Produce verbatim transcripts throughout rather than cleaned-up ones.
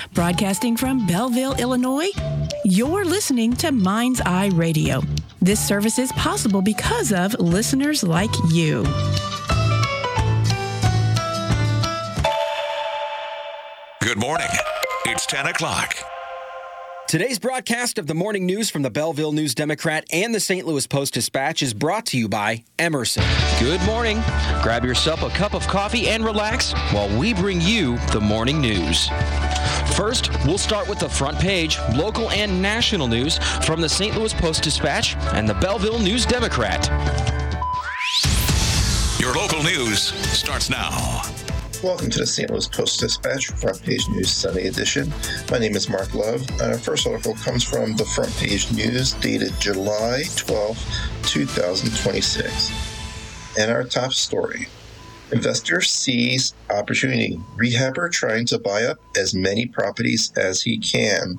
Broadcasting from Belleville, Illinois, you're listening to Mind's Eye Radio. This service is possible because of listeners like you. Good morning. It's ten o'clock. Today's broadcast of the morning news from the Belleville News Democrat and the Saint Louis Post-Dispatch is brought to you by Emerson. Good morning. Grab yourself a cup of coffee and relax while we bring you the morning news. First, we'll start with the front page, local and national news from the Saint Louis Post-Dispatch and the Belleville News Democrat. Your local news starts now. Welcome to the Saint Louis Post-Dispatch Front Page News Sunday edition. My name is Mark Love. Our first article comes from the Front Page News dated July twelfth, twenty twenty-six. And our top story, investor sees opportunity. Rehabber trying to buy up as many properties as he can.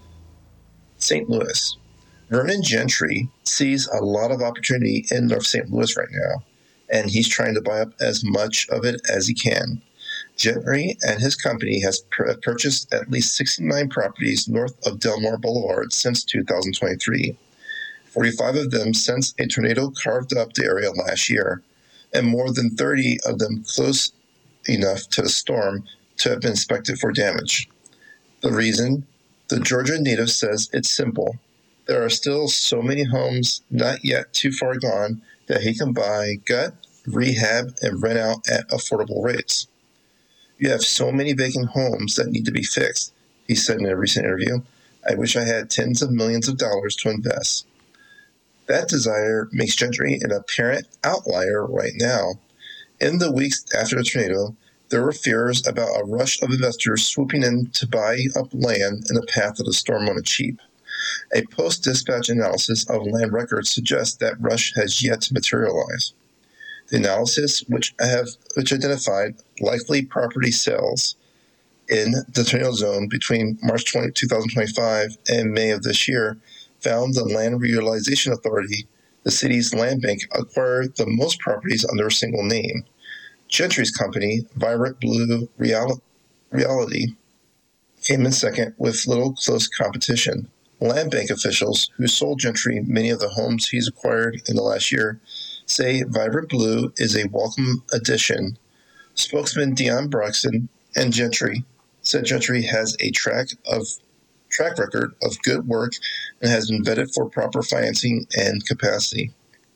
Saint Louis. Vernon Gentry sees a lot of opportunity in North Saint Louis right now, and he's trying to buy up as much of it as he can. Gentry and his company has pur- purchased at least sixty-nine properties north of Delmar Boulevard since two thousand twenty-three, forty-five of them since a tornado carved up the area last year, and more than thirty of them close enough to the storm to have been inspected for damage. The reason? The Georgia native says it's simple. There are still so many homes not yet too far gone that he can buy, gut, rehab, and rent out at affordable rates. You have so many vacant homes that need to be fixed, he said in a recent interview. I wish I had tens of millions of dollars to invest. That desire makes Gentry an apparent outlier right now. In the weeks after the tornado, there were fears about a rush of investors swooping in to buy up land in the path of the storm on a cheap. A Post-Dispatch analysis of land records suggests that rush has yet to materialize. The analysis, which have which identified likely property sales in the tornado zone between March twentieth, twenty twenty-five and May of this year, found the Land Realization Authority, the city's land bank, acquired the most properties under a single name. Gentry's company, Vibrant Blue Real- Realty, came in second with little close competition. Land bank officials who sold Gentry many of the homes he's acquired in the last year say Vibrant Blue is a welcome addition. Spokesman Dion Broxton and Gentry said Gentry has a track of track record of good work and has been vetted for proper financing and capacity.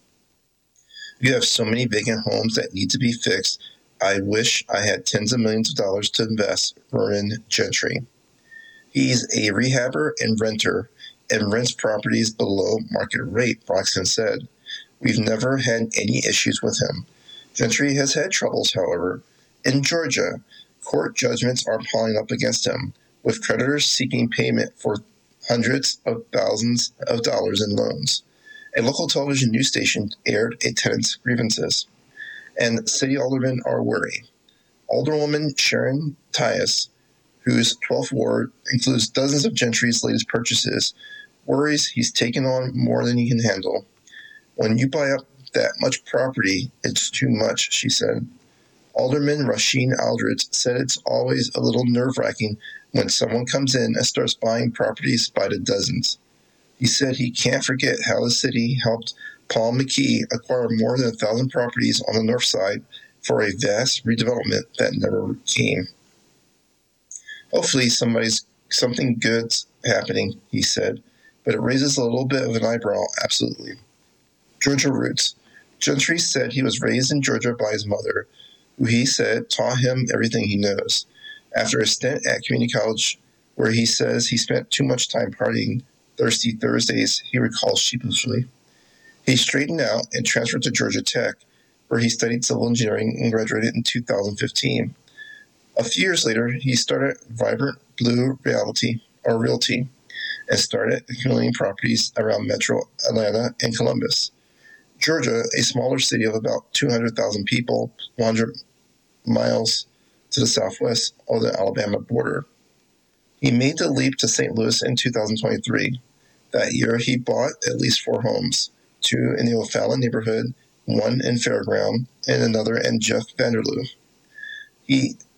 You have so many vacant homes that need to be fixed. I wish I had tens of millions of dollars to invest, Vernon Gentry. He's a rehabber and renter and rents properties below market rate, Broxton said. We've never had any issues with him. Gentry has had troubles, however. In Georgia, court judgments are piling up against him, with creditors seeking payment for hundreds of thousands of dollars in loans. A local television news station aired a tenant's grievances, and city aldermen are worried. Alderwoman Sharon Tyus, whose twelfth ward includes dozens of Gentry's latest purchases, worries he's taken on more than he can handle. When you buy up that much property, it's too much, she said. Alderman Rasheen Aldridge said it's always a little nerve-wracking when someone comes in and starts buying properties by the dozens. He said he can't forget how the city helped Paul McKee acquire more than a thousand properties on the north side for a vast redevelopment that never came. Hopefully somebody's something good's happening, he said, but it raises a little bit of an eyebrow, absolutely. Georgia roots. Gentry said he was raised in Georgia by his mother, who he said taught him everything he knows. After a stint at community college, where he says he spent too much time partying thirsty Thursdays, he recalls sheepishly, he straightened out and transferred to Georgia Tech, where he studied civil engineering and graduated in two thousand fifteen. A few years later, he started Vibrant Blue Realty, or Realty, and started accumulating properties around Metro Atlanta and Columbus. Georgia, a smaller city of about two hundred thousand people, one hundred miles to the southwest of the Alabama border. He made the leap to Saint Louis in two thousand twenty-three. That year, he bought at least four homes, two in the O'Fallon neighborhood, one in Fairground, and another in Jeff Vanderloo. He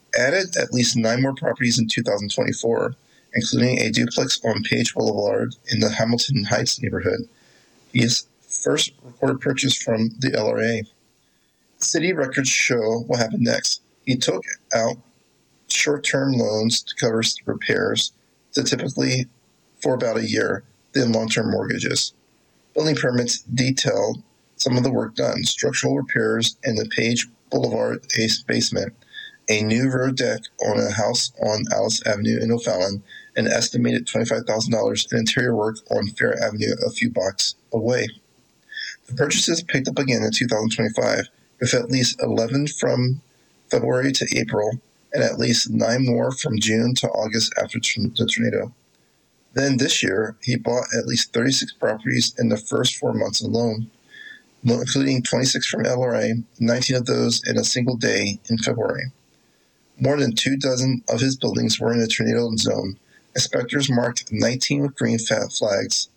added at least nine more properties in two thousand twenty-four, including a duplex on Page Boulevard in the Hamilton Heights neighborhood. He is first reported purchase from the L R A. City records show what happened next. He took out short-term loans to cover repairs, to typically for about a year, then long-term mortgages. Building permits detailed some of the work done: structural repairs in the Page Boulevard basement, a new road deck on a house on Alice Avenue in O'Fallon, and estimated twenty-five thousand dollars in interior work on Fair Avenue a few blocks away. The purchases picked up again in two thousand twenty-five, with at least eleven from February to April, and at least nine more from June to August after the tornado. Then this year, he bought at least thirty-six properties in the first four months alone, including twenty-six from L R A, nineteen of those in a single day in February. More than two dozen of his buildings were in a tornado zone. Inspectors marked nineteen with green flags,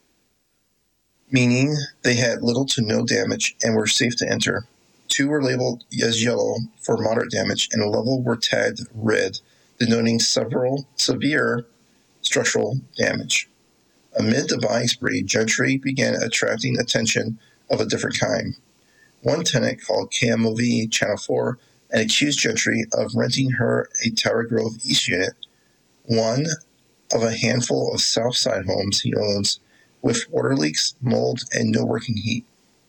meaning they had little to no damage and were safe to enter. Two were labeled as yellow for moderate damage, and eleven were tagged red, denoting several severe structural damage. Amid the buying spree, Gentry began attracting attention of a different kind. One tenant called K M O V Channel four and accused Gentry of renting her a Tower Grove East unit, one of a handful of South Side homes he owns, with water leaks, mold, and no working heat.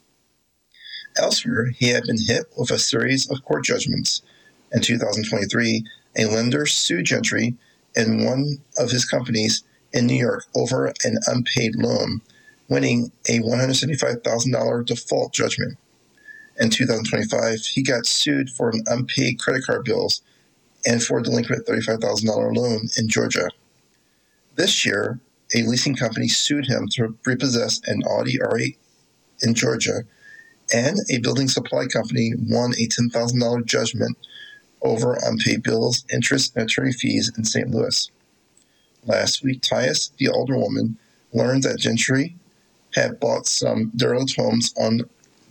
Elsewhere, he had been hit with a series of court judgments. In two thousand twenty-three, a lender sued Gentry and one of his companies in New York over an unpaid loan, winning a one hundred seventy-five thousand dollars default judgment. In two thousand twenty-five, he got sued for an unpaid credit card bills and for a delinquent thirty-five thousand dollars loan in Georgia. This year, a leasing company sued him to repossess an Audi R eight in Georgia, and a building supply company won a ten thousand dollars judgment over unpaid bills, interest, and attorney fees in Saint Louis. Last week, Tyus, the alderwoman, learned that Gentry had bought some derelict homes on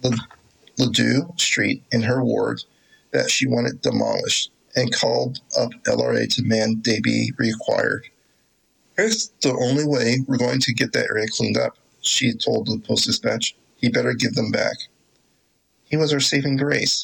Ladue Street in her ward that she wanted demolished, and called up L R A to demand they be reacquired. "It's the only way we're going to get that area cleaned up," she told the Post-Dispatch. "He better give them back." He was our saving grace.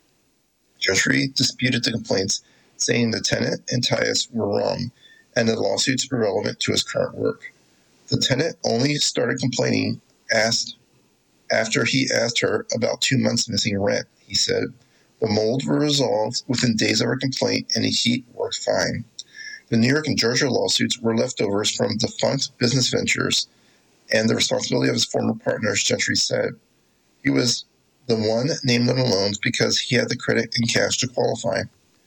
Gentry disputed the complaints, saying the tenant and Tyus were wrong, and the lawsuits were irrelevant to his current work. The tenant only started complaining asked after he asked her about two months missing rent, he said. The mold was resolved within days of her complaint, and the heat worked fine. The New York and Georgia lawsuits were leftovers from defunct business ventures and the responsibility of his former partners, Gentry said. He was the one named on the loans because he had the credit and cash to qualify.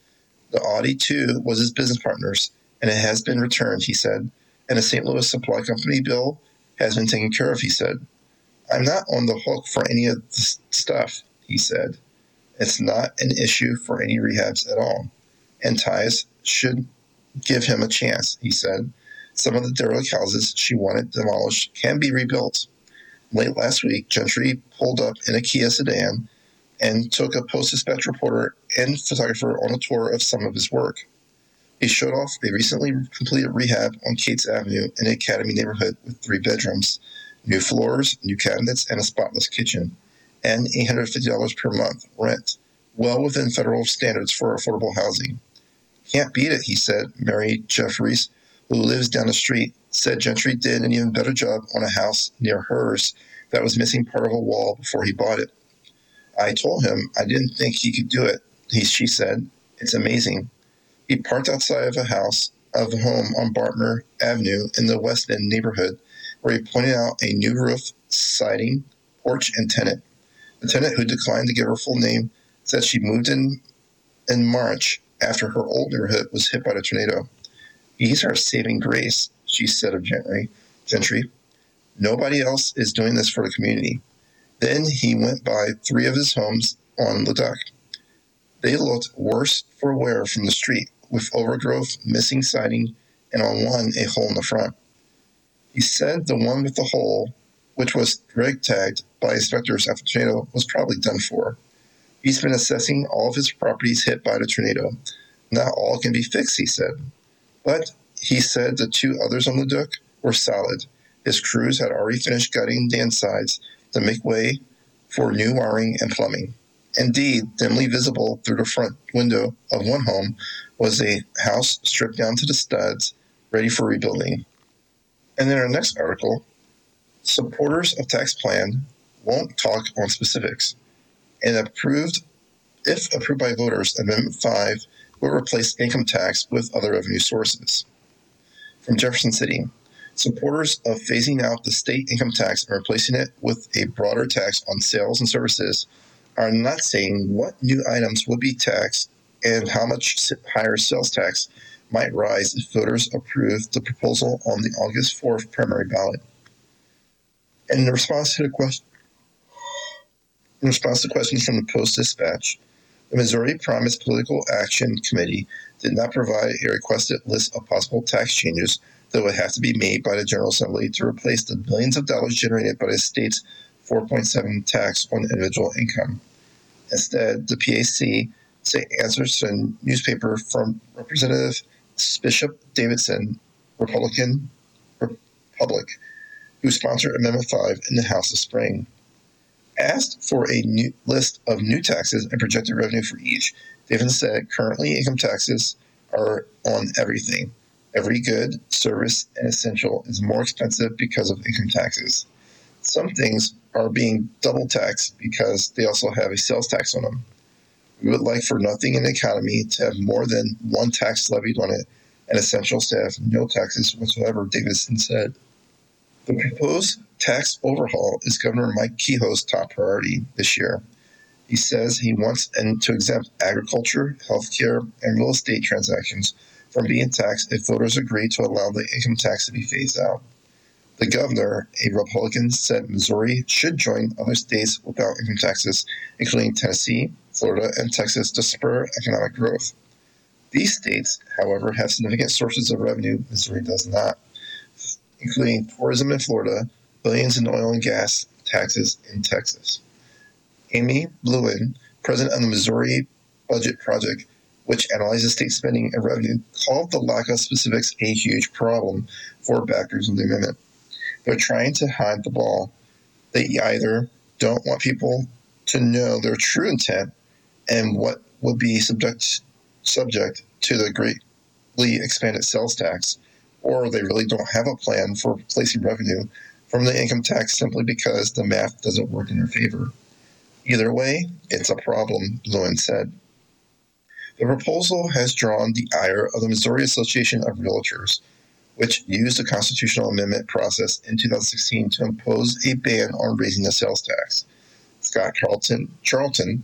The Audi, too, was his business partner's, and it has been returned, he said, and the Saint Louis Supply Company bill has been taken care of, he said. "I'm not on the hook for any of this stuff," he said. "It's not an issue for any rehabs at all, and Tyus should give him a chance," he said. "Some of the derelict houses she wanted demolished can be rebuilt." Late last week, Gentry pulled up in a Kia sedan and took a Post-Dispatch reporter and photographer on a tour of some of his work. He showed off a recently completed rehab on Cates Avenue in the Academy neighborhood with three bedrooms, new floors, new cabinets, and a spotless kitchen, and eight hundred fifty dollars per month rent, well within federal standards for affordable housing. "Can't beat it," he said. Mary Jeffries, who lives down the street, said Gentry did an even better job on a house near hers that was missing part of a wall before he bought it. "I told him I didn't think he could do it," he, she said. "It's amazing." He parked outside of a house of a home on Bartmer Avenue in the West End neighborhood, where he pointed out a new roof, siding, porch, and tenant. The tenant, who declined to give her full name, said she moved in in March after her old neighborhood was hit by the tornado. "He's our saving grace," she said of Gentry. Gentry. "Nobody else is doing this for the community." Then he went by three of his homes on Leduc. They looked worse for wear from the street, with overgrowth, missing siding, and on one a hole in the front. He said the one with the hole, which was red tagged by inspectors after the tornado, was probably done for. He's been assessing all of his properties hit by the tornado. Not all can be fixed, he said. But he said the two others on the Duke were solid. His crews had already finished gutting the insides to make way for new wiring and plumbing. Indeed, dimly visible through the front window of one home was a house stripped down to the studs, ready for rebuilding. And in our next article, supporters of tax plan won't talk on specifics. And approved, if approved by voters, Amendment five will replace income tax with other revenue sources. From Jefferson City, supporters of phasing out the state income tax and replacing it with a broader tax on sales and services are not saying what new items will be taxed and how much higher sales tax might rise if voters approve the proposal on the August fourth primary ballot. And in response to the question, in response to questions from the Post-Dispatch, the Missouri Promise Political Action Committee did not provide a requested list of possible tax changes that would have to be made by the General Assembly to replace the billions of dollars generated by the state's four point seven tax on individual income. Instead, the P A C sent answers to a newspaper from Representative Bishop Davidson, Republican Republic, who sponsored Amendment five in the House this spring. Asked for a new list of new taxes and projected revenue for each, Davidson said currently income taxes are on everything. Every good, service, and essential is more expensive because of income taxes. Some things are being double taxed because they also have a sales tax on them. We would like for nothing in the economy to have more than one tax levied on it, and essentials to have no taxes whatsoever, Davidson said. The proposed tax overhaul is Governor Mike Kehoe's top priority this year. He says he wants to exempt agriculture, healthcare, and real estate transactions from being taxed if voters agree to allow the income tax to be phased out. The governor, a Republican, said Missouri should join other states without income taxes, including Tennessee, Florida, and Texas, to spur economic growth. These states, however, have significant sources of revenue Missouri does not, including tourism in Florida, billions in oil and gas taxes in Texas. Amy Lewin, president of the Missouri Budget Project, which analyzes state spending and revenue, called the lack of specifics a huge problem for backers of the amendment. They're trying to hide the ball. They either don't want people to know their true intent and what would be subject subject to the greatly expanded sales tax, or they really don't have a plan for replacing revenue from the income tax simply because the math doesn't work in their favor. Either way, it's a problem, Lewin said. The proposal has drawn the ire of the Missouri Association of Realtors, which used the constitutional amendment process in two thousand sixteen to impose a ban on raising the sales tax. Scott Charlton, Charlton,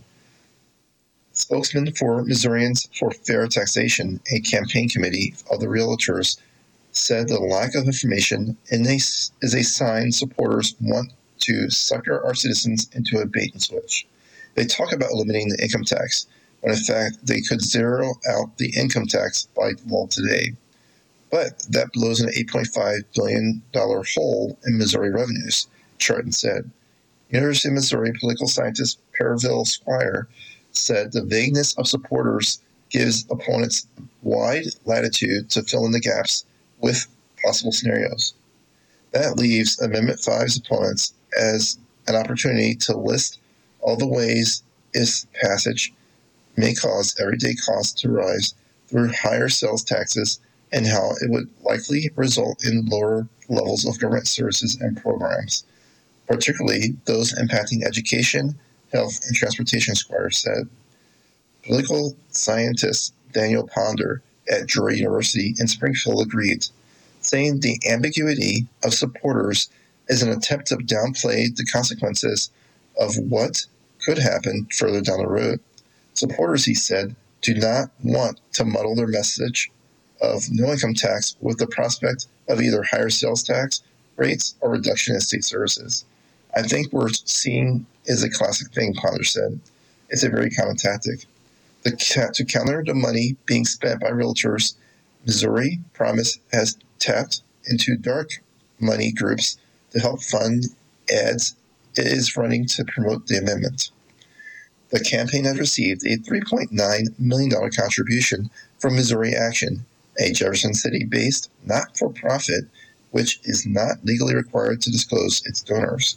spokesman for Missourians for Fair Taxation, a campaign committee of the Realtors, said the lack of information in a, is a sign supporters want to sucker our citizens into a bait and switch. They talk about eliminating the income tax, when in fact they could zero out the income tax by law today. But that blows an eight point five billion dollars hole in Missouri revenues, Charlton said. University of Missouri political scientist Perville Squire said the vagueness of supporters gives opponents wide latitude to fill in the gaps with possible scenarios. That leaves Amendment five's opponents as an opportunity to list all the ways its passage may cause everyday costs to rise through higher sales taxes and how it would likely result in lower levels of government services and programs, particularly those impacting education, health, and transportation, Squire said. Political scientist Daniel Ponder at Drury University in Springfield agreed, saying the ambiguity of supporters is an attempt to downplay the consequences of what could happen further down the road. Supporters, he said, do not want to muddle their message of no income tax with the prospect of either higher sales tax rates or reduction in state services. I think we're seeing is a classic thing, Ponder said. It's a very common tactic. The, to counter the money being spent by realtors, Missouri Promise has tapped into dark money groups to help fund ads it is running to promote the amendment. The campaign has received a three point nine million dollars contribution from Missouri Action, a Jefferson City-based not-for-profit which is not legally required to disclose its donors.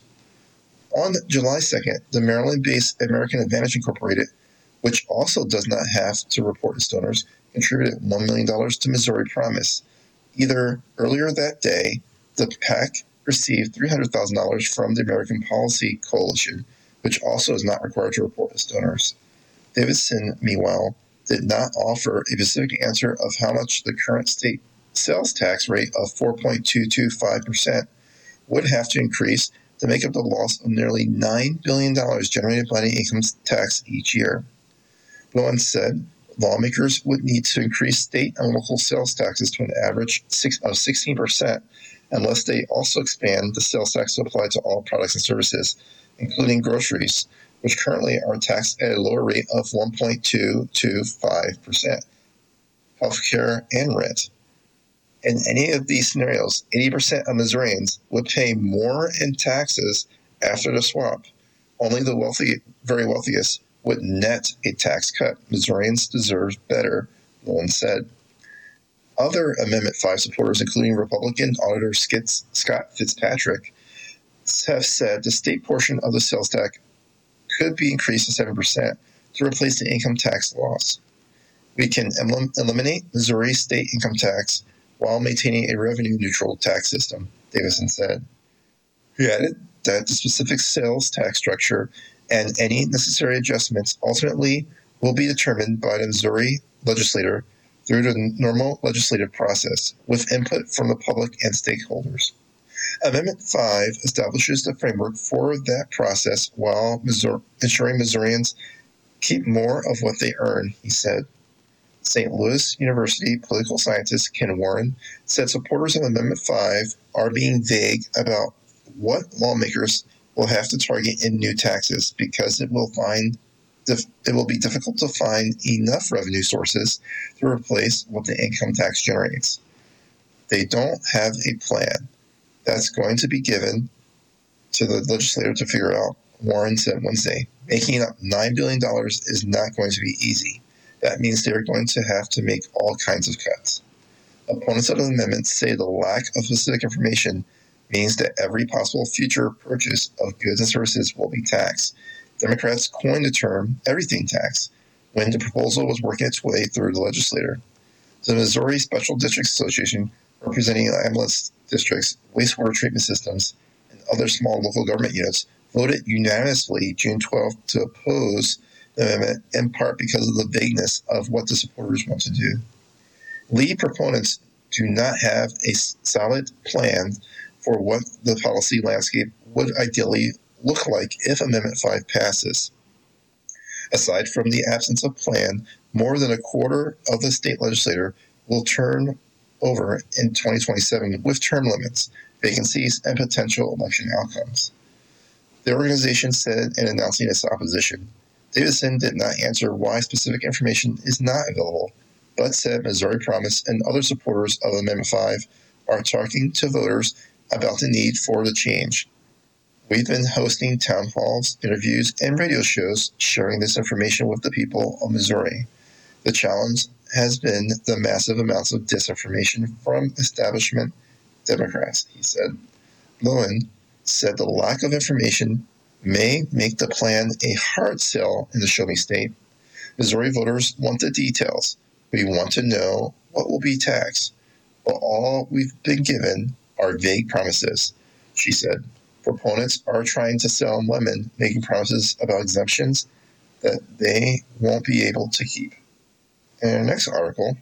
On July second, the Maryland-based American Advantage Incorporated, which also does not have to report its donors, contributed one million dollars to Missouri Promise. Either earlier that day, the PAC received three hundred thousand dollars from the American Policy Coalition, which also is not required to report its donors. Davidson, meanwhile, did not offer a specific answer of how much the current state sales tax rate of four point two two five percent would have to increase to make up the loss of nearly nine billion dollars generated by the income tax each year. Lowen said lawmakers would need to increase state and local sales taxes to an average of sixteen percent unless they also expand the sales tax to apply to all products and services, including groceries, which currently are taxed at a lower rate of one point two two five percent, healthcare, and rent. In any of these scenarios, eighty percent of Missourians would pay more in taxes after the swap. Only the wealthy, very wealthiest would net a tax cut. Missourians deserve better, Lowen said. Other Amendment five supporters, including Republican Auditor Scott Fitzpatrick, have said the state portion of the sales tax could be increased to seven percent to replace the income tax loss. We can elim- eliminate Missouri's state income tax while maintaining a revenue-neutral tax system, Davison said. He added that the specific sales tax structure and any necessary adjustments ultimately will be determined by the Missouri legislature through the normal legislative process, with input from the public and stakeholders. Amendment five establishes the framework for that process while Missouri, ensuring Missourians keep more of what they earn, he said. Saint Louis University political scientist Ken Warren said supporters of Amendment five are being vague about what lawmakers will have to target in new taxes because it will find it will be difficult to find enough revenue sources to replace what the income tax generates. They don't have a plan that's going to be given to the legislature to figure out, Warren said Wednesday. Making up nine billion dollars is not going to be easy. That means they're going to have to make all kinds of cuts. Opponents of the amendment say the lack of specific information means that every possible future purchase of goods and services will be taxed. Democrats coined the term everything tax when the proposal was working its way through the legislature. The Missouri Special Districts Association, representing ambulance districts, wastewater treatment systems, and other small local government units, voted unanimously June twelfth to oppose the amendment, in part because of the vagueness of what the supporters want to do. Lead proponents do not have a solid plan for what the policy landscape would ideally look like if Amendment five passes. Aside from the absence of plan, more than a quarter of the state legislature will turn over in twenty twenty-seven with term limits, vacancies, and potential election outcomes. The organization said in announcing its opposition, Davison did not answer why specific information is not available, but said Missouri Promise and other supporters of Amendment five are talking to voters about the need for the change. We've been hosting town halls, interviews, and radio shows sharing this information with the people of Missouri. The challenge has been the massive amounts of disinformation from establishment Democrats, he said. Lowen said the lack of information may make the plan a hard sell in the Show Me State. Missouri voters want the details. We want to know what will be taxed, but all we've been given are vague promises, she said. Proponents are trying to sell lemon, making promises about exemptions that they won't be able to keep. In our next article,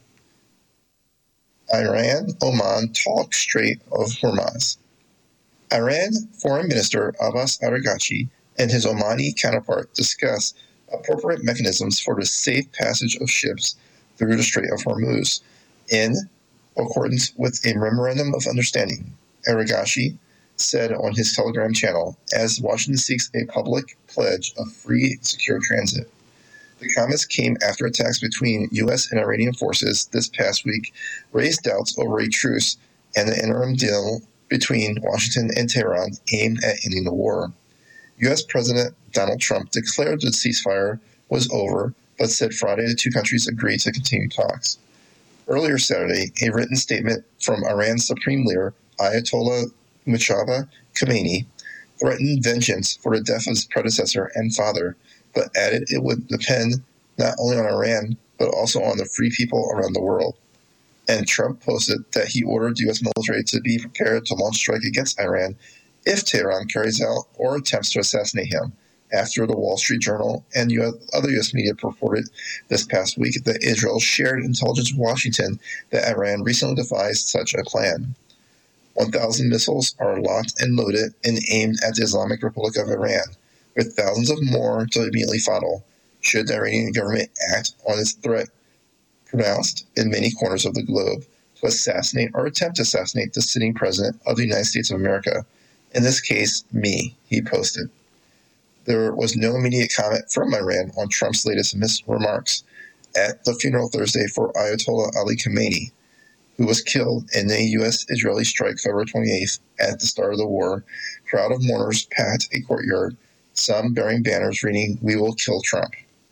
Iran, Oman talk Strait of Hormuz. Iran Foreign Minister Abbas Araghchi and his Omani counterpart discuss appropriate mechanisms for the safe passage of ships through the Strait of Hormuz in accordance with a memorandum of understanding, Araghchi said on his Telegram channel, as Washington seeks a public pledge of free, secure transit. The comments came after attacks between U S and Iranian forces this past week raised doubts over a truce and the interim deal between Washington and Tehran aimed at ending the war. U S. President Donald Trump declared the ceasefire was over, but said Friday the two countries agreed to continue talks. Earlier Saturday, a written statement from Iran's Supreme Leader, Ayatollah Mujtaba Khamenei, threatened vengeance for the death of his predecessor and father, but added it would depend not only on Iran, but also on the free people around the world. And Trump posted that he ordered the U S military to be prepared to launch strike against Iran if Tehran carries out or attempts to assassinate him, after the Wall Street Journal and U S, other U S media reported this past week that Israel shared intelligence with Washington that Iran recently devised such a plan. one thousand missiles are locked and loaded and aimed at the Islamic Republic of Iran, with thousands of more to immediately follow, should the Iranian government act on its threat pronounced in many corners of the globe to assassinate or attempt to assassinate the sitting president of the United States of America. In this case, me, he posted. There was no immediate comment from Iran on Trump's latest mis- remarks at the funeral Thursday for Ayatollah Ali Khamenei, who was killed in a U S Israeli strike February twenty-eighth at the start of the war. A crowd of mourners packed a courtyard, some bearing banners reading, "We will kill Trump."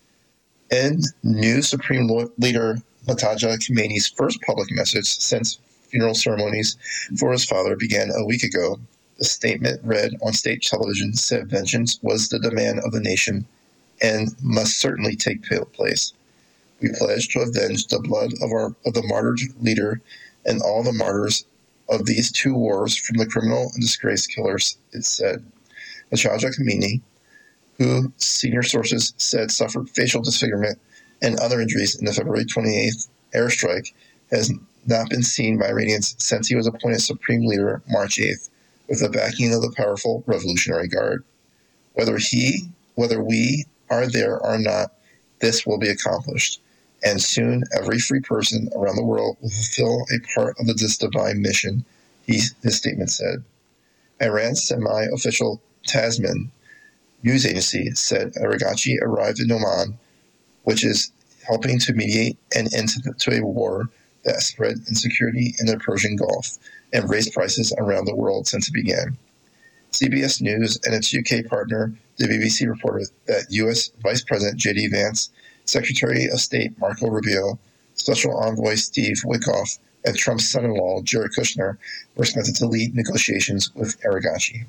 In new Supreme Leader Mojtaba Khamenei's first public message since funeral ceremonies for his father began a week ago, the statement read on state television said vengeance was the demand of the nation and must certainly take place. We pledge to avenge the blood of our of the martyred leader and all the martyrs of these two wars from the criminal and disgraced killers, it said. Mojtaba Khamenei, who senior sources said suffered facial disfigurement and other injuries in the February twenty-eighth airstrike, has not been seen by Iranians since he was appointed Supreme Leader March eighth, with the backing of the powerful Revolutionary Guard. Whether he, whether we are there or not, this will be accomplished, and soon every free person around the world will fulfill a part of this divine mission, he, his statement said. Iran's semi-official Tasman news agency said Araghchi arrived in Oman, which is helping to mediate an end to a war that spread insecurity in the Persian Gulf and raised prices around the world since it began. C B S News and its U K partner, the B B C, reported that U S Vice President J D Vance, Secretary of State Marco Rubio, Special Envoy Steve Witkoff, and Trump's son-in-law Jared Kushner were expected to lead negotiations with Araghchi.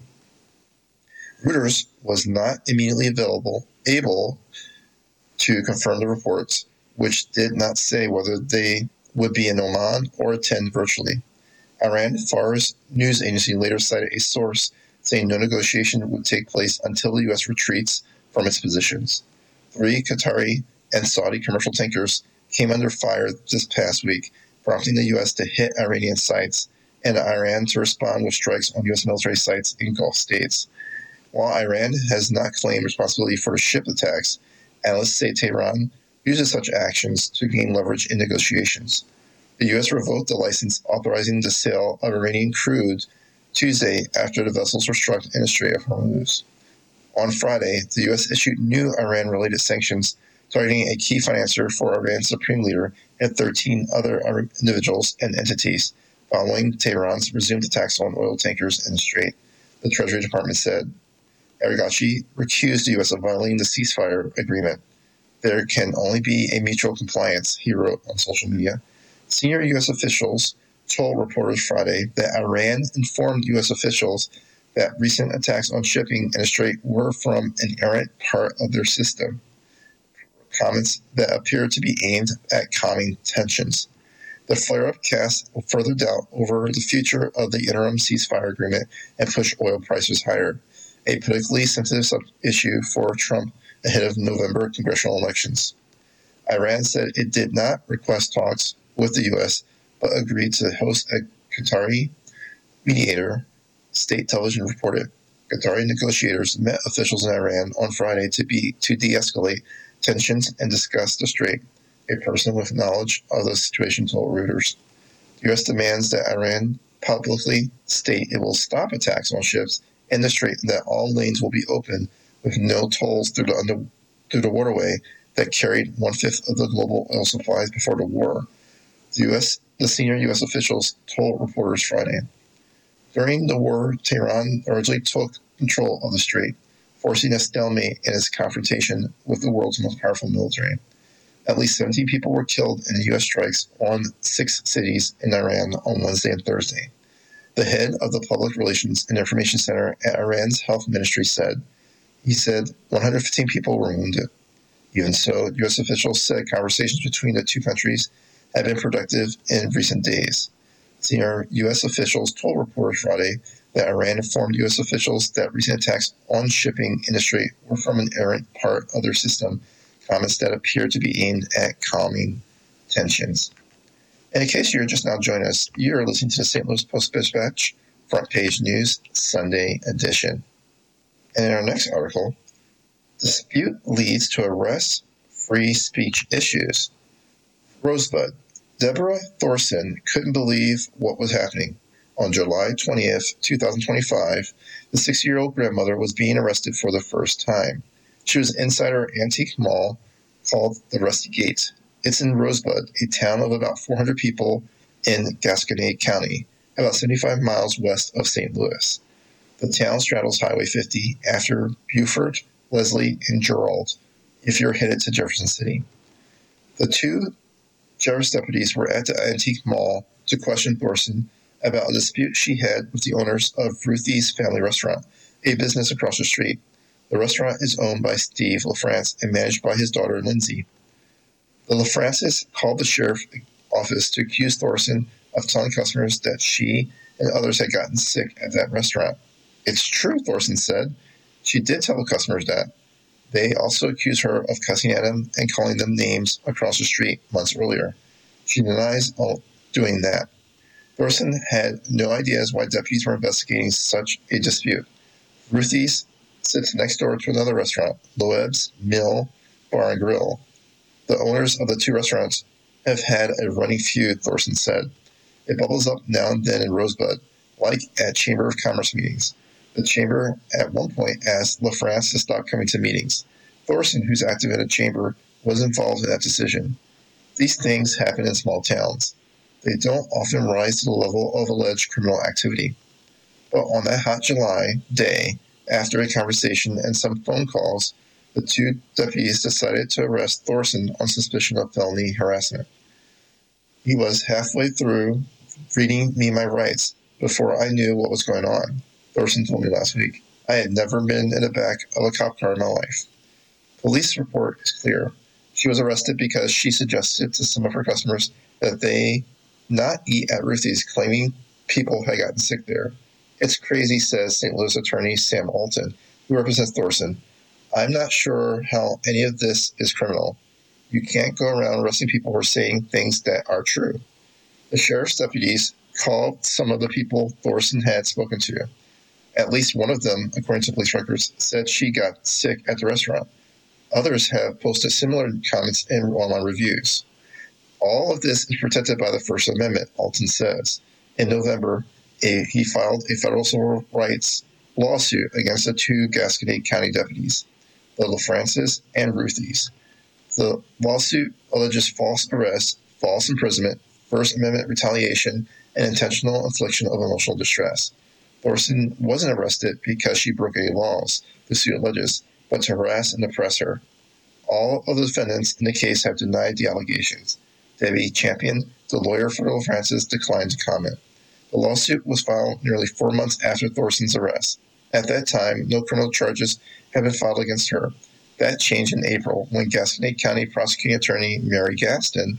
Reuters was not immediately available, able to confirm the reports, which did not say whether they would be in Oman or attend virtually. Iran Fars news agency later cited a source saying no negotiation would take place until the U S retreats from its positions. Three Qatari and Saudi commercial tankers came under fire this past week, prompting the U S to hit Iranian sites and Iran to respond with strikes on U S military sites in Gulf states. While Iran has not claimed responsibility for the ship attacks, analysts say Tehran uses such actions to gain leverage in negotiations. The U S revoked the license authorizing the sale of Iranian crude Tuesday after the vessels were struck in the Strait of Hormuz. On Friday, the U S issued new Iran-related sanctions targeting a key financier for Iran's Supreme Leader and thirteen other individuals and entities, following Tehran's resumed attacks on oil tankers in the Strait, the Treasury Department said. Araghchi accused the U S of violating the ceasefire agreement. There can only be a mutual compliance, he wrote on social media. Senior U S officials told reporters Friday that Iran informed U S officials that recent attacks on shipping in the Strait were from an errant part of their system, comments that appeared to be aimed at calming tensions. The flare-up cast further doubt over the future of the interim ceasefire agreement and pushed oil prices higher, a politically sensitive issue for Trump ahead of November congressional elections. Iran said it did not request talks with the U S, but agreed to host a Qatari mediator, state television reported. Qatari negotiators met officials in Iran on Friday to be to de-escalate tensions and discuss the Strait, a person with knowledge of the situation told Reuters. The U S demands that Iran publicly state it will stop attacks on ships in the Strait and that all lanes will be open with no tolls through the under, through the waterway that carried one-fifth of the global oil supplies before the war. The U S, the senior U S officials told reporters Friday. During the war, Tehran largely took control of the Strait. forcing a stalemate in its confrontation with the world's most powerful military. At least seventeen people were killed in the U S strikes on six cities in Iran on Wednesday and Thursday. The head of the Public Relations and Information Center at Iran's health ministry said, he said one hundred fifteen people were wounded. Even so, U S officials said conversations between the two countries have been productive in recent days. Senior U S officials told reporters Friday that Iran informed U S officials that recent attacks on shipping industry were from an errant part of their system, comments that appear to be aimed at calming tensions. And in case you're just now joining us, you're listening to the Saint Louis Post-Dispatch Front Page News Sunday edition. And in our next article, dispute leads to arrests, free speech issues. Rosebud. Deborah Thorson couldn't believe what was happening. On July twentieth, twenty twenty-five, the sixty-year-old grandmother was being arrested for the first time. She was inside her antique mall called the Rusty Gate. It's in Rosebud, a town of about four hundred people in Gasconade County, about seventy-five miles west of Saint Louis. The town straddles Highway fifty after Beaufort, Leslie, and Gerald, if you're headed to Jefferson City. The two Sheriff's deputies were at the antique mall to question Thorson about a dispute she had with the owners of Ruthie's Family Restaurant, a business across the street. The restaurant is owned by Steve LaFrance and managed by his daughter, Lindsay. The LaFrances called the sheriff's office to accuse Thorson of telling customers that she and others had gotten sick at that restaurant. It's true, Thorson said. She did tell the customers that. They also accused her of cussing at them and calling them names across the street months earlier. She denies doing that. Thorson had no ideas why deputies were investigating such a dispute. Ruthie's sits next door to another restaurant, Loeb's Mill Bar and Grill. The owners of the two restaurants have had a running feud, Thorson said. It bubbles up now and then in Rosebud, like at Chamber of Commerce meetings. The chamber at one point asked LaFrance to stop coming to meetings. Thorson, who's active in a chamber, was involved in that decision. These things happen in small towns. They don't often rise to the level of alleged criminal activity. But on that hot July day, after a conversation and some phone calls, the two deputies decided to arrest Thorson on suspicion of felony harassment. He was halfway through reading me my rights before I knew what was going on, Thorson told me last week. I had never been in the back of a cop car in my life. Police report is clear. She was arrested because she suggested to some of her customers that they not eat at Ruthie's, claiming people had gotten sick there. It's crazy, says Saint Louis attorney Sam Alton, who represents Thorson. I'm not sure how any of this is criminal. You can't go around arresting people who are saying things that are true. The sheriff's deputies called some of the people Thorson had spoken to. At least one of them, according to police records, said she got sick at the restaurant. Others have posted similar comments in online reviews. All of this is protected by the First Amendment, Alton says. In November, a, he filed a federal civil rights lawsuit against the two Gasconade County deputies, the LaFrances and Ruthie's. The lawsuit alleges false arrest, false imprisonment, First Amendment retaliation, and intentional infliction of emotional distress. Thorson wasn't arrested because she broke any laws, the suit alleges, but to harass and oppress her. All of the defendants in the case have denied the allegations. Debbie Champion, the lawyer for LaFrances, declined to comment. The lawsuit was filed nearly four months after Thorson's arrest. At that time, no criminal charges had been filed against her. That changed in April when Gasconade County prosecuting attorney Mary Gaston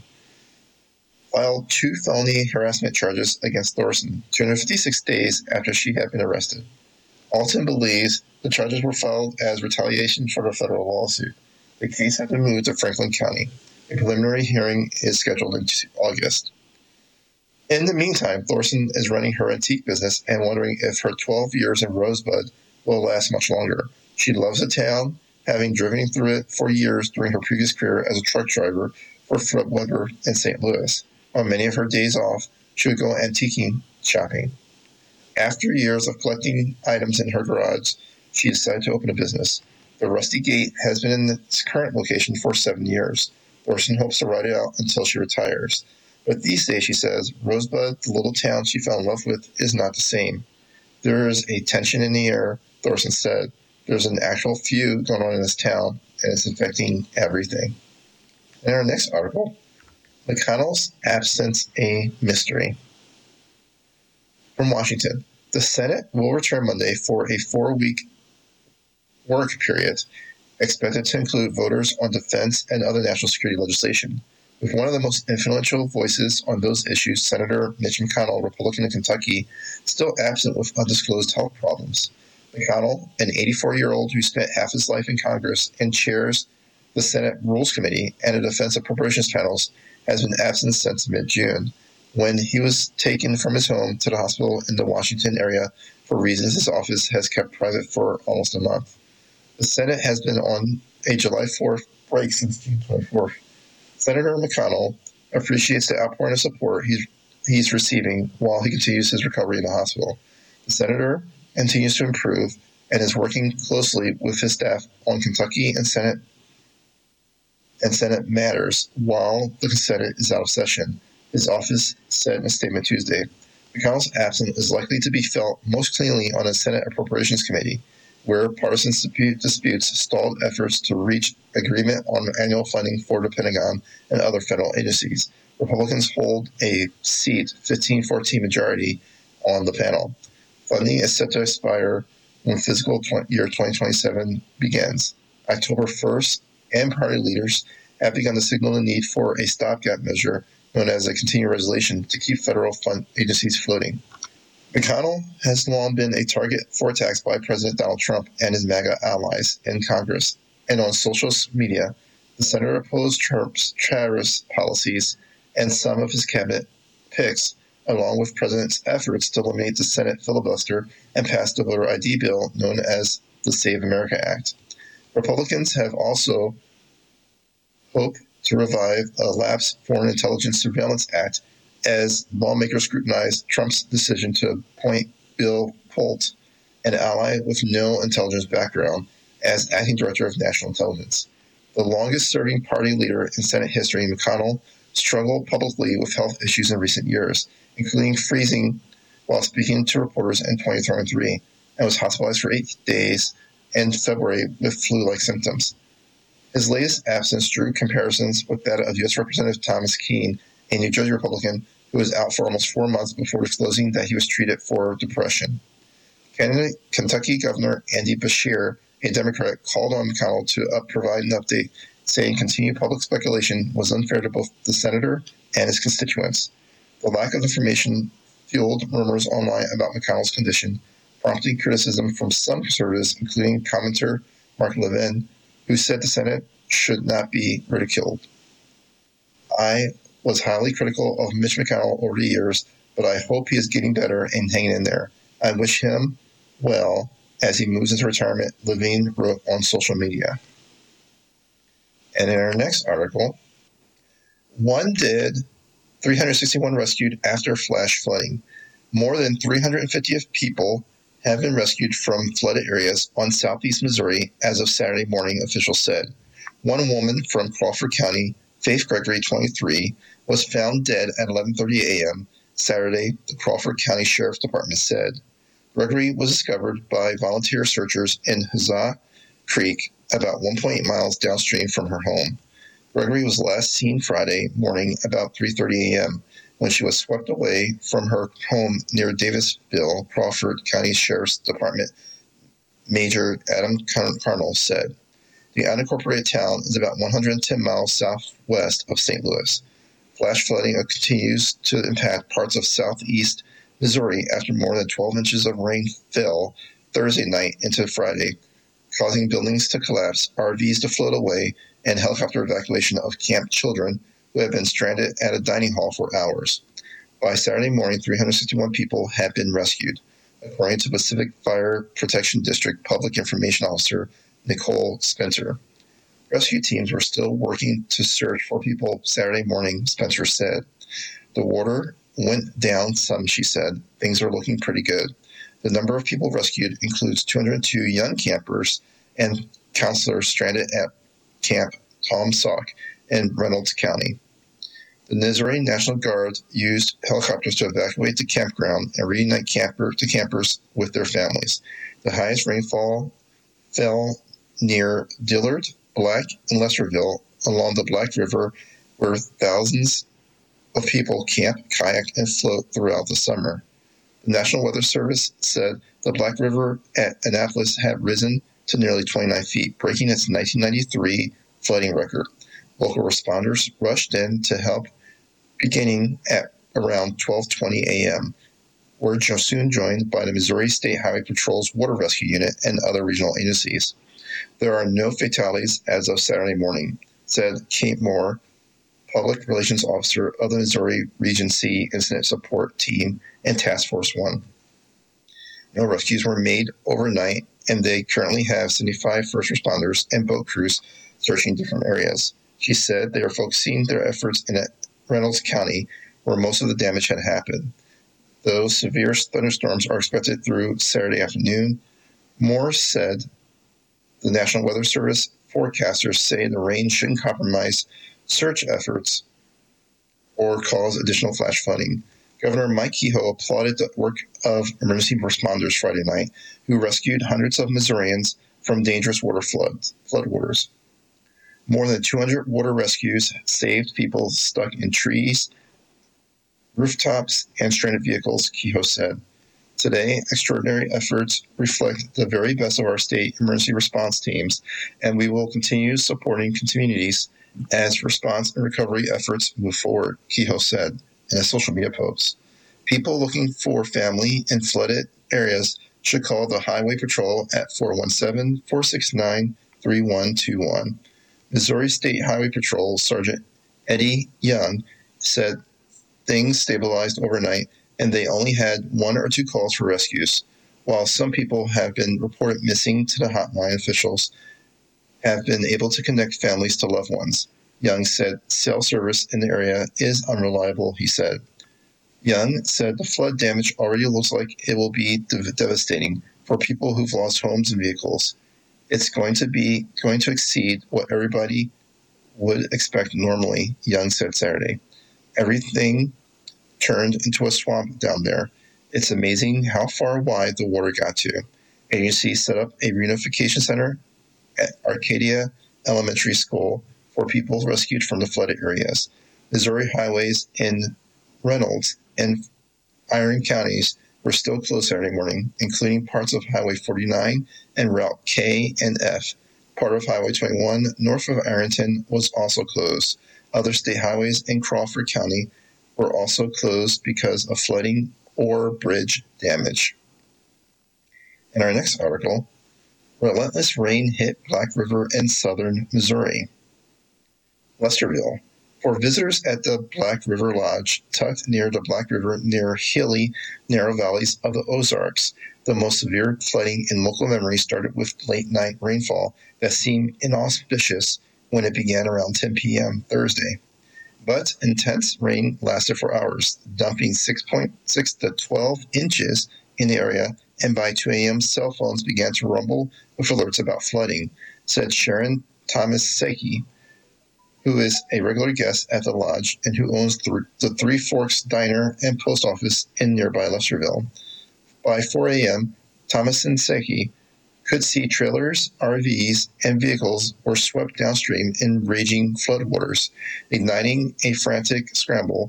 filed two felony harassment charges against Thorson, two hundred fifty-six days after she had been arrested. Alton believes the charges were filed as retaliation for the federal lawsuit. The case has been moved to Franklin County. A preliminary hearing is scheduled in August. In the meantime, Thorson is running her antique business and wondering if her twelve years in Rosebud will last much longer. She loves the town, having driven through it for years during her previous career as a truck driver for Fred Weber in Saint Louis. On many of her days off, she would go antiquing shopping. After years of collecting items in her garage, she decided to open a business. The Rusty Gate has been in its current location for seven years. Thorson hopes to ride it out until she retires. But these days, she says, Rosebud, the little town she fell in love with, is not the same. There is a tension in the air, Thorson said. There's an actual feud going on in this town, and it's affecting everything. In our next article, McConnell's absence a mystery. From Washington, the Senate will return Monday for a four-week work period, expected to include voters on defense and other national security legislation. With one of the most influential voices on those issues, Senator Mitch McConnell, Republican of Kentucky, still absent with undisclosed health problems. McConnell, an eighty-four-year-old who spent half his life in Congress and chairs the Senate Rules Committee and the Defense Appropriations Panels, has been absent since mid-June, when he was taken from his home to the hospital in the Washington area for reasons his office has kept private for almost a month. The Senate has been on a July fourth break since June twenty-fourth. Senator McConnell appreciates the outpouring of support he's, he's receiving while he continues his recovery in the hospital. The senator continues to improve and is working closely with his staff on Kentucky and Senate and Senate matters while the Senate is out of session, his office said in a statement Tuesday. McConnell's absence is likely to be felt most keenly on the Senate Appropriations Committee, where partisan dispute, disputes stalled efforts to reach agreement on annual funding for the Pentagon and other federal agencies. Republicans hold a seat fifteen fourteen majority on the panel. Funding is set to expire when fiscal year twenty twenty-seven begins. October first, and party leaders have begun to signal the need for a stopgap measure known as a continuing resolution to keep federal fund agencies floating. McConnell has long been a target for attacks by President Donald Trump and his MAGA allies in Congress and on social media. The senator opposed Trump's tariff policies and some of his cabinet picks, along with President's efforts to eliminate the Senate filibuster and pass the voter I D bill known as the Save America Act. Republicans have also hoped to revive a lapsed Foreign Intelligence Surveillance Act as lawmakers scrutinize Trump's decision to appoint Bill Holt, an ally with no intelligence background, as acting director of national intelligence. The longest-serving party leader in Senate history, McConnell struggled publicly with health issues in recent years, including freezing while speaking to reporters in twenty twenty-three, and was hospitalized for eight days in February with flu-like symptoms. His latest absence drew comparisons with that of U S Representative Thomas Keene, a New Jersey Republican who was out for almost four months before disclosing that he was treated for depression. Candidate Kentucky Governor Andy Beshear, a Democrat, called on McConnell to up provide an update, saying continued public speculation was unfair to both the senator and his constituents. The lack of information fueled rumors online about McConnell's condition, prompting criticism from some conservatives, including commentator Mark Levin, who said the Senate should not be ridiculed. I was highly critical of Mitch McConnell over the years, but I hope he is getting better and hanging in there. I wish him well as he moves into retirement, Levine wrote on social media. And in our next article, one dead, three hundred sixty-one rescued after flash flooding. More than three hundred fifty people have been rescued from flooded areas on southeast Missouri as of Saturday morning, officials said. One woman from Crawford County, Faith Gregory, twenty-three, was found dead at eleven thirty a.m. Saturday, the Crawford County Sheriff's Department said. Gregory was discovered by volunteer searchers in Huzzah Creek, about one point eight miles downstream from her home. Gregory was last seen Friday morning about three thirty a.m. when she was swept away from her home near Davisville, Crawford County Sheriff's Department. Major Adam Carnell said. The unincorporated town is about one hundred ten miles southwest of Saint Louis. Flash flooding continues to impact parts of southeast Missouri after more than twelve inches of rain fell Thursday night into Friday, causing buildings to collapse, R Vs to float away, and helicopter evacuation of camp children who have been stranded at a dining hall for hours. By Saturday morning, three hundred sixty-one people had been rescued, according to Pacific Fire Protection District Public Information Officer Nicole Spencer. Rescue teams were still working to search for people Saturday morning, Spencer said. The water went down some, she said. Things are looking pretty good. The number of people rescued includes two hundred two young campers and counselors stranded at Camp Tom Sauk in Reynolds County. The Missouri National Guard used helicopters to evacuate the campground and reunite camper to campers with their families. The highest rainfall fell near Dillard, Black, and Lesterville along the Black River, where thousands of people camp, kayak, and float throughout the summer. The National Weather Service said the Black River at Annapolis had risen to nearly twenty-nine feet, breaking its nineteen ninety-three flooding record. Local responders rushed in to help beginning at around twelve twenty a.m., were soon joined by the Missouri State Highway Patrol's Water Rescue Unit and other regional agencies. There are no fatalities as of Saturday morning, said Kate Moore, Public Relations Officer of the Missouri Region C Incident Support Team and Task Force One. No rescues were made overnight, and they currently have seventy-five first responders and boat crews searching different areas. She said they are focusing their efforts in Reynolds County, where most of the damage had happened. Though severe thunderstorms are expected through Saturday afternoon, Moore said the National Weather Service forecasters say the rain shouldn't compromise search efforts or cause additional flash flooding. Governor Mike Kehoe applauded the work of emergency responders Friday night, who rescued hundreds of Missourians from dangerous water floods, floodwaters. More than two hundred water rescues saved people stuck in trees, rooftops, and stranded vehicles, Kehoe said. Today, extraordinary efforts reflect the very best of our state emergency response teams, and we will continue supporting communities as response and recovery efforts move forward, Kehoe said in a social media post. People looking for family in flooded areas should call the Highway Patrol at four one seven, four six nine, three one two one. Missouri State Highway Patrol Sergeant Eddie Young said things stabilized overnight and they only had one or two calls for rescues. While some people have been reported missing to the hotline, officials have been able to connect families to loved ones. Young said cell service in the area is unreliable, he said. Young said the flood damage already looks like it will be dev- devastating for people who've lost homes and vehicles. It's going to be going to exceed what everybody would expect normally, Young said Saturday. Everything turned into a swamp down there. It's amazing how far wide the water got to. Agencies set up a reunification center at Arcadia Elementary School for people rescued from the flooded areas. Missouri highways in Reynolds and Iron counties were still closed Saturday morning, including parts of Highway forty-nine and Route K and F. Part of Highway twenty-one north of Ironton was also closed. Other state highways in Crawford County were also closed because of flooding or bridge damage. In our next article, relentless rain hit Black River in southern Missouri. Lesterville. For visitors at the Black River Lodge, tucked near the Black River near hilly, narrow valleys of the Ozarks, the most severe flooding in local memory started with late-night rainfall that seemed inauspicious when it began around ten p.m. Thursday. But intense rain lasted for hours, dumping six point six to twelve inches in the area, and by two a.m. cell phones began to rumble with alerts about flooding, said Sharon Thomas-Seki, who is a regular guest at the lodge and who owns th- the Three Forks Diner and Post Office in nearby Lesterville. By four a.m., Thomas and Seki could see trailers, R Vs, and vehicles were swept downstream in raging floodwaters, igniting a frantic scramble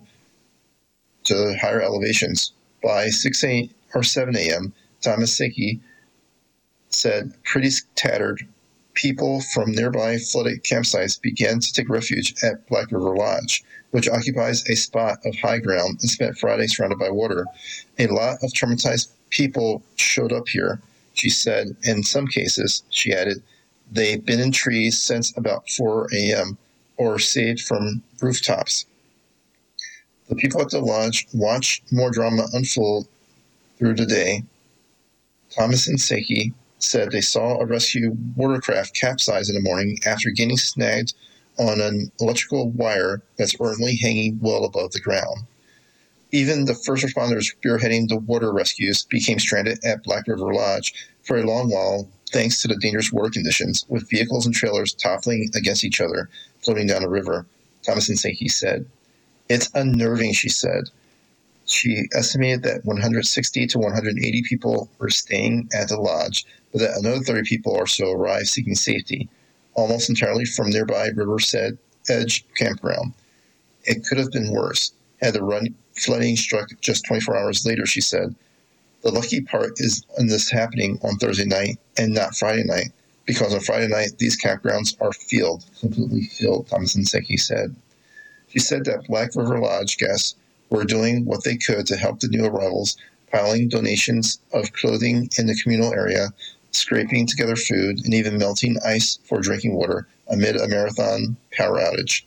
to higher elevations. By six a.m. or seven a.m., Thomas Seki said pretty tattered people from nearby flooded campsites began to take refuge at Black River Lodge, which occupies a spot of high ground and spent Friday surrounded by water. A lot of traumatized people showed up here, she said. In some cases, she added, they've been in trees since about four a.m. or saved from rooftops. The people at the lodge watched more drama unfold through the day. Thomas and Seki said they saw a rescue watercraft capsize in the morning after getting snagged on an electrical wire that's currently hanging well above the ground. Even the first responders spearheading the water rescues became stranded at Black River Lodge for a long while thanks to the dangerous water conditions, with vehicles and trailers toppling against each other, floating down the river, Thomas and Seki said. It's unnerving, she said. She estimated that one hundred sixty to one hundred eighty people were staying at the lodge, but that another thirty people or so arrived seeking safety, almost entirely from nearby River's Edge campground. It could have been worse had the run flooding struck just twenty-four hours later, she said. The lucky part is in this happening on Thursday night and not Friday night, because on Friday night, these campgrounds are filled, completely filled, Thomason Seki said. She said that Black River Lodge guests were doing what they could to help the new arrivals, piling donations of clothing in the communal area, scraping together food, and even melting ice for drinking water amid a marathon power outage.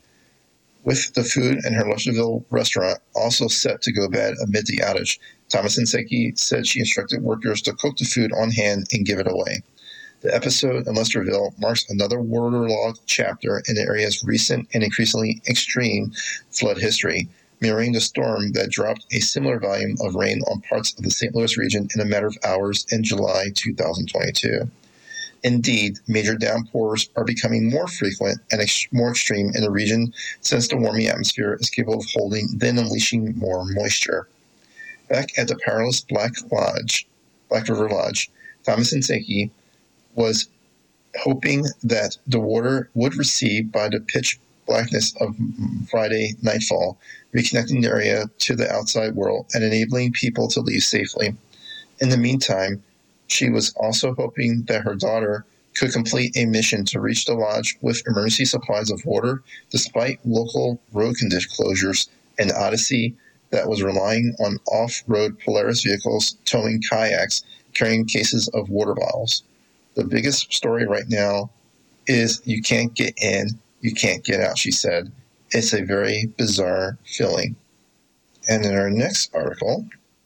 With the food in her Lusherville restaurant also set to go bad amid the outage, Thomason Seki said she instructed workers to cook the food on hand and give it away. The episode in Lusherville marks another waterlogged chapter in the area's recent and increasingly extreme flood history, mirroring the storm that dropped a similar volume of rain on parts of the Saint Louis region in a matter of hours in July two thousand twenty-two. Indeed, major downpours are becoming more frequent and ex- more extreme in the region since the warming atmosphere is capable of holding, then unleashing more moisture. Back at the powerless Black Lodge, Black River Lodge, Thomason Seki was hoping that the water would recede by the pitch blackness of Friday nightfall, reconnecting the area to the outside world and enabling people to leave safely. In the meantime, she was also hoping that her daughter could complete a mission to reach the lodge with emergency supplies of water, despite local road condition closures and Odyssey that was relying on off-road Polaris vehicles towing kayaks carrying cases of water bottles. The biggest story right now is you can't get in, you can't get out, she said. It's a very bizarre feeling. And in our next article,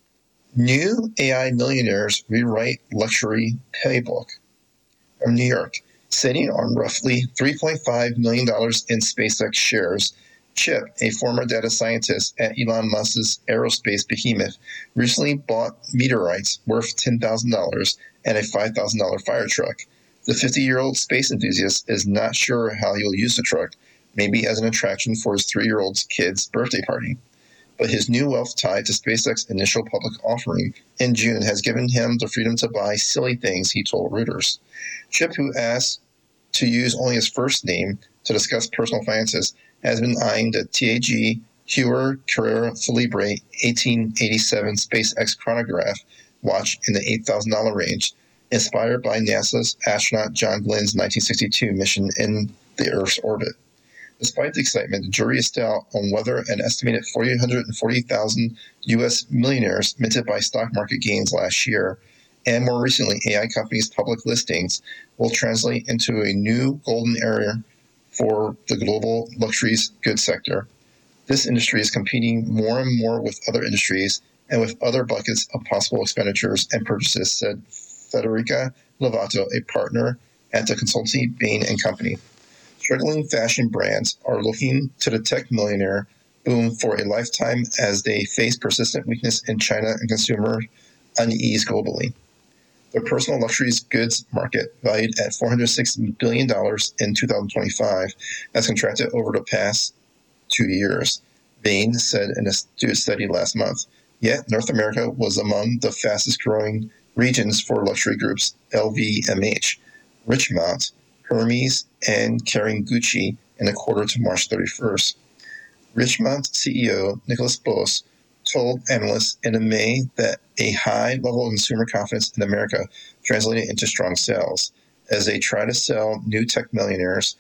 new A I millionaires rewrite luxury playbook. From New York, sitting on roughly three point five million dollars in SpaceX shares, Chip, a former data scientist at Elon Musk's aerospace behemoth, recently bought meteorites worth ten thousand dollars and a five thousand dollars fire truck. The fifty-year-old space enthusiast is not sure how he'll use the truck, maybe as an attraction for his three-year-old kid's birthday party. But his new wealth tied to SpaceX's initial public offering in June has given him the freedom to buy silly things, he told Reuters. Chip, who asked to use only his first name to discuss personal finances, has been eyeing the T A G Heuer Carrera Felibre eighteen eighty-seven SpaceX chronograph watch in the eight thousand dollars range, inspired by NASA's astronaut John Glenn's nineteen sixty-two mission in the Earth's orbit. Despite the excitement, the jury is still out on whether an estimated four hundred forty thousand U S millionaires minted by stock market gains last year, and more recently A I companies' public listings, will translate into a new golden era for the global luxuries goods sector. This industry is competing more and more with other industries and with other buckets of possible expenditures and purchases, said Federica Lovato, a partner at the consultancy Bain and Company. Struggling fashion brands are looking to the tech millionaire boom for a lifetime as they face persistent weakness in China and consumer unease globally. The personal luxuries goods market, valued at four hundred six billion dollars in two thousand twenty-five, has contracted over the past two years, Bain said in a study last month. Yet North America was among the fastest-growing regions for luxury groups L V M H, Richemont, Hermes, and Kering Gucci in the quarter to March thirty-first. Richemont C E O Nicolas Bos told analysts in May that a high level of consumer confidence in America translated into strong sales. As they try to sell new tech millionaires,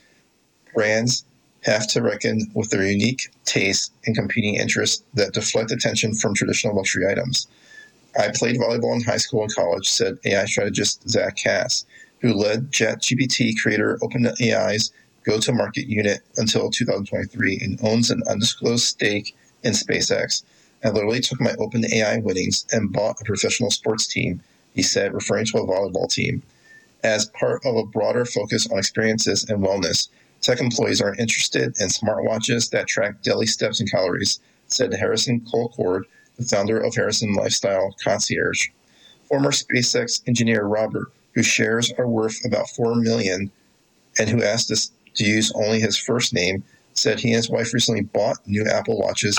brands have to reckon with their unique tastes and competing interests that deflect attention from traditional luxury items. I played volleyball in high school and college, said A I strategist Zach Cass, who led ChatGPT creator OpenAI's go-to-market unit until two thousand twenty-three and owns an undisclosed stake in SpaceX. I literally took my OpenAI winnings and bought a professional sports team, he said, referring to a volleyball team. As part of a broader focus on experiences and wellness, tech employees are interested in smartwatches that track daily steps and calories, said Harrison Colcord, the founder of Harrison Lifestyle Concierge. Former SpaceX engineer Robert, whose shares are worth about four million dollars and who asked us to use only his first name, said he and his wife recently bought new Apple Watches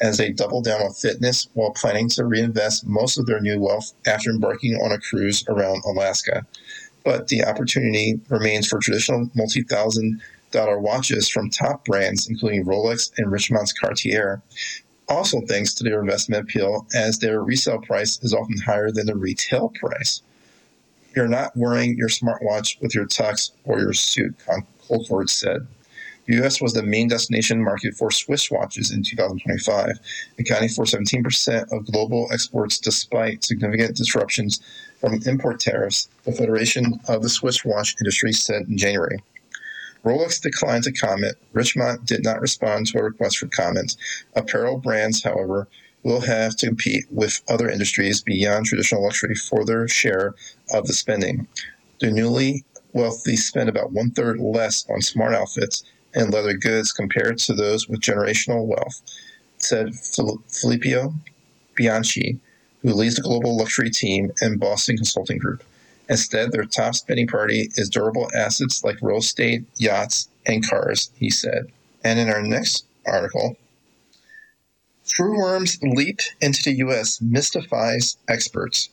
as they double down on fitness while planning to reinvest most of their new wealth after embarking on a cruise around Alaska. But the opportunity remains for traditional multi-thousand dollar watches from top brands, including Rolex and Richemont's Cartier, also thanks to their investment appeal, as their resale price is often higher than the retail price. You're not wearing your smartwatch with your tux or your suit, Colcord said. The U S was the main destination market for Swiss watches in two thousand twenty-five, accounting for seventeen percent of global exports despite significant disruptions from import tariffs, the Federation of the Swiss watch industry said in January. Rolex declined to comment. Richemont did not respond to a request for comment. Apparel brands, however, will have to compete with other industries beyond traditional luxury for their share of the spending. The newly wealthy spend about one-third less on smart outfits and leather goods compared to those with generational wealth, said Filippo Bianchi, who leads the global luxury team in Boston Consulting Group. Instead, their top spending priority is durable assets like real estate, yachts, and cars, he said. And in our next article, screwworms leap into the U S mystifies experts.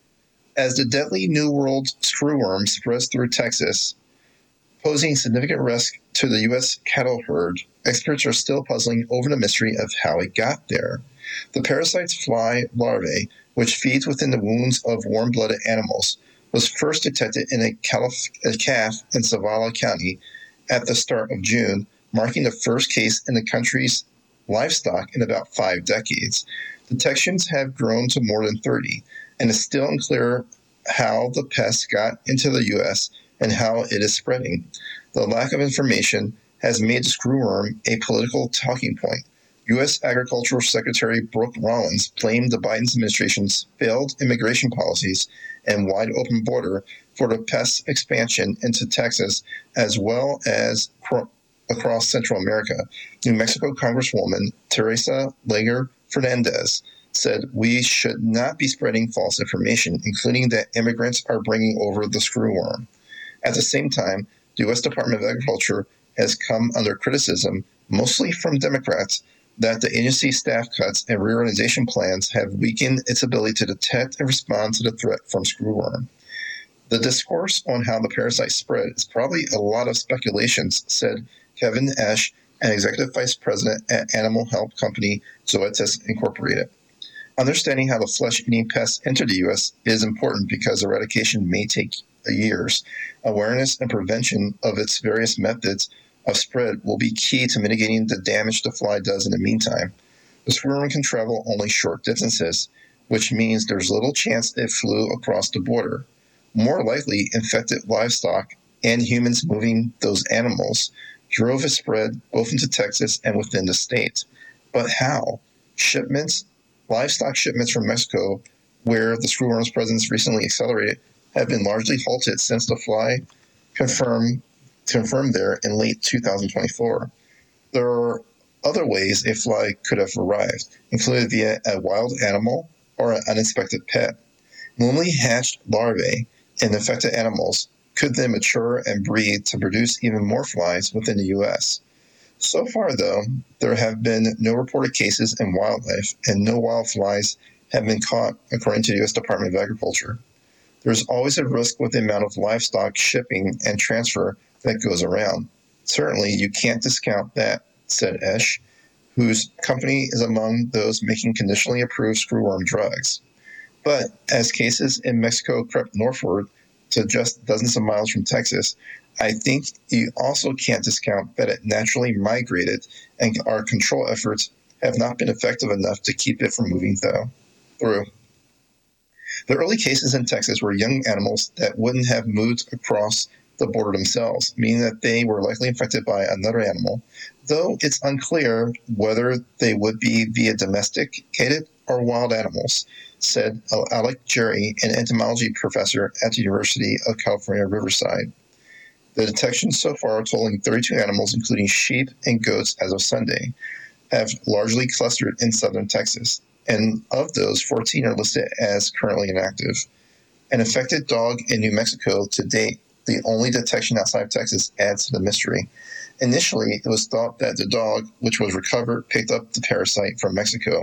As the deadly New World screwworm spreads through Texas, posing significant risk to the U S cattle herd, experts are still puzzling over the mystery of how it got there. The parasite's fly larvae, which feeds within the wounds of warm-blooded animals, was first detected in a calf, a calf in Zavala County at the start of June, marking the first case in the country's livestock in about five decades. Detections have grown to more than thirty, and it's still unclear how the pest got into the U S and how it is spreading. The lack of information has made the screwworm a political talking point. U S Agricultural Secretary Brooke Rollins blamed the Biden administration's failed immigration policies and wide open border for the pest expansion into Texas, as well as pro- across Central America. New Mexico Congresswoman Teresa Lager Fernandez said we should not be spreading false information, including that immigrants are bringing over the screwworm. At the same time, the U S Department of Agriculture has come under criticism, mostly from Democrats, that the agency's staff cuts and reorganization plans have weakened its ability to detect and respond to the threat from screwworm. The discourse on how the parasite spread is probably a lot of speculations, said Kevin Esch, an executive vice president at animal health company Zoetis Incorporated. Understanding how the flesh-eating pests enter the U S is important because eradication may take years. Awareness and prevention of its various methods of spread will be key to mitigating the damage the fly does in the meantime. The screwworm can travel only short distances, which means there's little chance it flew across the border. More likely, infected livestock and humans moving those animals drove its spread both into Texas and within the state. But how? Shipments, livestock shipments from Mexico, where the screwworm's presence recently accelerated, have been largely halted since the fly confirmed confirmed there in late two thousand twenty-four. There are other ways a fly could have arrived, including via a wild animal or an unexpected pet. Normally hatched larvae in infected animals could then mature and breed to produce even more flies within the U S. So far, though, there have been no reported cases in wildlife, and no wild flies have been caught, according to the U S Department of Agriculture. There's always a risk with the amount of livestock shipping and transfer that goes around. Certainly, you can't discount that, said Esch, whose company is among those making conditionally approved screwworm drugs. But as cases in Mexico crept northward to just dozens of miles from Texas, I think you also can't discount that it naturally migrated, and our control efforts have not been effective enough to keep it from moving though, through. The early cases in Texas were young animals that wouldn't have moved across the border themselves, meaning that they were likely infected by another animal, though it's unclear whether they would be via domesticated or wild animals, said Alec Jerry, an entomology professor at the University of California, Riverside. The detections so far, totaling thirty-two animals, including sheep and goats as of Sunday, have largely clustered in southern Texas, and of those, fourteen are listed as currently inactive. An infected dog in New Mexico to date, the only detection outside of Texas, adds to the mystery. Initially, it was thought that the dog, which was recovered, picked up the parasite from Mexico.